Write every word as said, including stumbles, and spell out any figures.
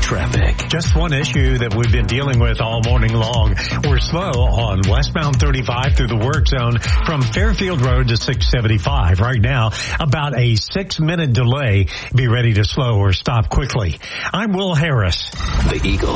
traffic. Just one issue that we've been dealing with all morning long. We're slow on westbound thirty-five through the work zone from Fairfield Road to six seventy-five. Right now, about a six-minute delay. Be ready to slow or stop quickly. I'm Will Harris. The Eagle.